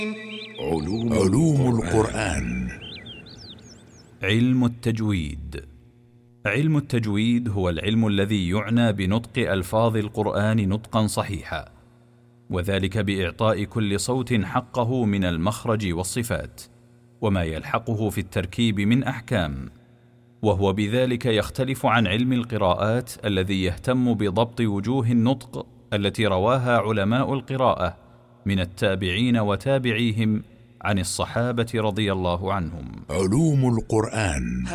علوم القرآن. علم التجويد. علم التجويد هو العلم الذي يعنى بنطق ألفاظ القرآن نطقا صحيحا، وذلك بإعطاء كل صوت حقه من المخرج والصفات وما يلحقه في التركيب من أحكام، وهو بذلك يختلف عن علم القراءات الذي يهتم بضبط وجوه النطق التي رواها علماء القراءة من التابعين وتابعيهم عن الصحابة رضي الله عنهم. علوم القرآن.